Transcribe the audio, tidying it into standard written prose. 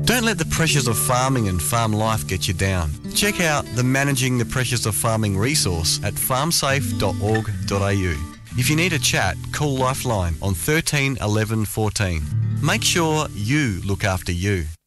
Don't let the pressures of farming and farm life get you down. Check out the Managing the Pressures of Farming resource at farmsafe.org.au. If you need a chat, call Lifeline on 13 11 14. Make sure you look after you.